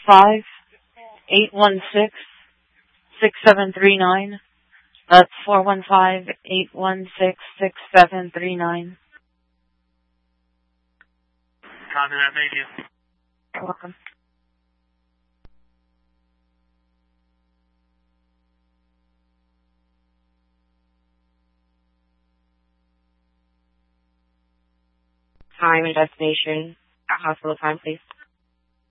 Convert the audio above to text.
415-816-6739. That's 415-816-6739. Copy that, thank you. You're welcome. Time and destination, hospital time, please.